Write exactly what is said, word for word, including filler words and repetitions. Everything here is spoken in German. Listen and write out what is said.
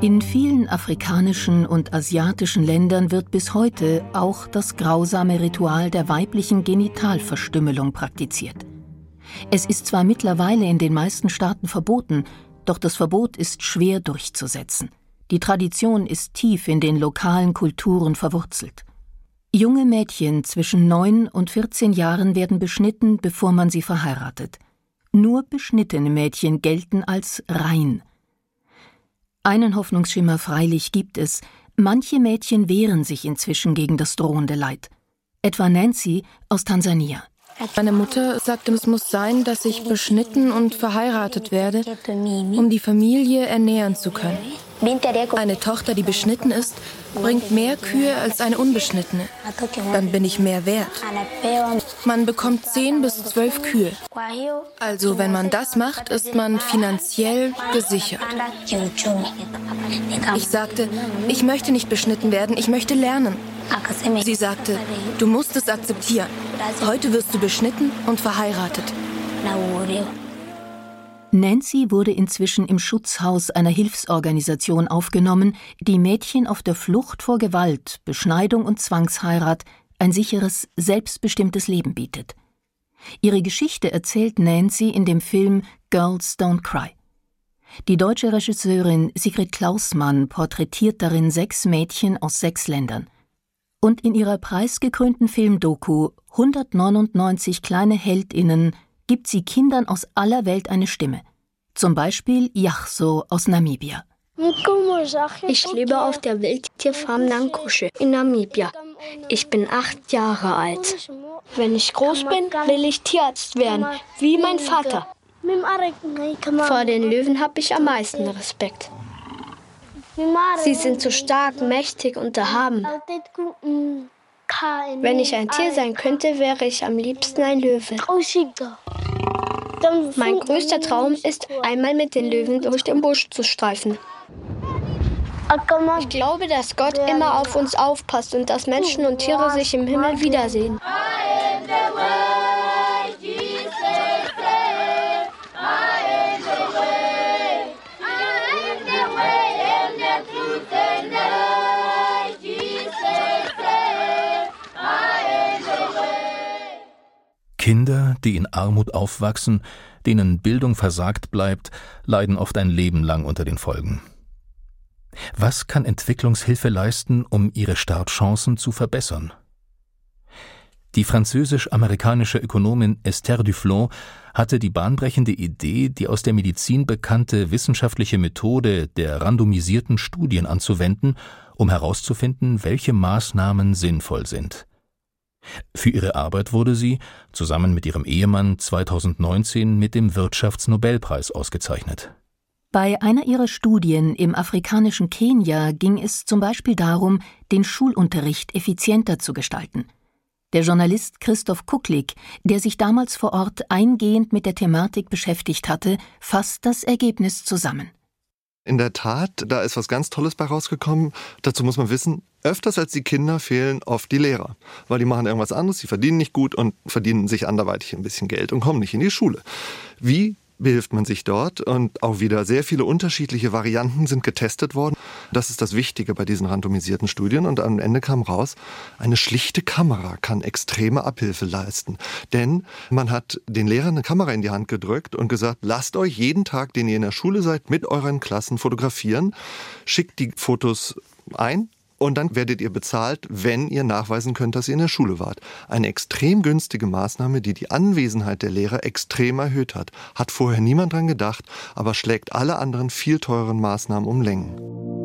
In vielen afrikanischen und asiatischen Ländern wird bis heute auch das grausame Ritual der weiblichen Genitalverstümmelung praktiziert. Es ist zwar mittlerweile in den meisten Staaten verboten, doch das Verbot ist schwer durchzusetzen. Die Tradition ist tief in den lokalen Kulturen verwurzelt. Junge Mädchen zwischen neun und vierzehn Jahren werden beschnitten, bevor man sie verheiratet. Nur beschnittene Mädchen gelten als rein. Einen Hoffnungsschimmer freilich gibt es. Manche Mädchen wehren sich inzwischen gegen das drohende Leid. Etwa Nancy aus Tansania. Meine Mutter sagte, es muss sein, dass ich beschnitten und verheiratet werde, um die Familie ernähren zu können. Eine Tochter, die beschnitten ist, bringt mehr Kühe als eine unbeschnittene. Dann bin ich mehr wert. Man bekommt zehn bis zwölf Kühe. Also wenn man das macht, ist man finanziell gesichert. Ich sagte, ich möchte nicht beschnitten werden, ich möchte lernen. Sie sagte, du musst es akzeptieren. Heute wirst du beschnitten und verheiratet. Nancy wurde inzwischen im Schutzhaus einer Hilfsorganisation aufgenommen, die Mädchen auf der Flucht vor Gewalt, Beschneidung und Zwangsheirat ein sicheres, selbstbestimmtes Leben bietet. Ihre Geschichte erzählt Nancy in dem Film Girls Don't Cry. Die deutsche Regisseurin Sigrid Klausmann porträtiert darin sechs Mädchen aus sechs Ländern. Und in ihrer preisgekrönten Filmdoku hundertneunundneunzig kleine Heldinnen gibt sie Kindern aus aller Welt eine Stimme. Zum Beispiel Yachso aus Namibia. Ich lebe auf der Wildtierfarm Nankushe in Namibia. Ich bin acht Jahre alt. Wenn ich groß bin, will ich Tierarzt werden, wie mein Vater. Vor den Löwen habe ich am meisten Respekt. Sie sind so stark, mächtig und erhaben. Wenn ich ein Tier sein könnte, wäre ich am liebsten ein Löwe. Mein größter Traum ist, einmal mit den Löwen durch den Busch zu streifen. Ich glaube, dass Gott immer auf uns aufpasst und dass Menschen und Tiere sich im Himmel wiedersehen. Kinder, die in Armut aufwachsen, denen Bildung versagt bleibt, leiden oft ein Leben lang unter den Folgen. Was kann Entwicklungshilfe leisten, um ihre Startchancen zu verbessern? Die französisch-amerikanische Ökonomin Esther Duflo hatte die bahnbrechende Idee, die aus der Medizin bekannte wissenschaftliche Methode der randomisierten Studien anzuwenden, um herauszufinden, welche Maßnahmen sinnvoll sind. Für ihre Arbeit wurde sie, zusammen mit ihrem Ehemann, zweitausendneunzehn mit dem Wirtschaftsnobelpreis ausgezeichnet. Bei einer ihrer Studien im afrikanischen Kenia ging es zum Beispiel darum, den Schulunterricht effizienter zu gestalten. Der Journalist Christoph Kucklig, der sich damals vor Ort eingehend mit der Thematik beschäftigt hatte, fasst das Ergebnis zusammen. In der Tat, da ist was ganz Tolles bei rausgekommen. Dazu muss man wissen, öfters als die Kinder fehlen oft die Lehrer. Weil die machen irgendwas anderes, die verdienen nicht gut und verdienen sich anderweitig ein bisschen Geld und kommen nicht in die Schule. Wie behilft man sich dort? Und auch wieder sehr viele unterschiedliche Varianten sind getestet worden. Das ist das Wichtige bei diesen randomisierten Studien. Und am Ende kam raus, eine schlichte Kamera kann extreme Abhilfe leisten. Denn man hat den Lehrern eine Kamera in die Hand gedrückt und gesagt, lasst euch jeden Tag, den ihr in der Schule seid, mit euren Klassen fotografieren. Schickt die Fotos ein. Und dann werdet ihr bezahlt, wenn ihr nachweisen könnt, dass ihr in der Schule wart. Eine extrem günstige Maßnahme, die die Anwesenheit der Lehrer extrem erhöht hat. Hat vorher niemand dran gedacht, aber schlägt alle anderen viel teureren Maßnahmen um Längen.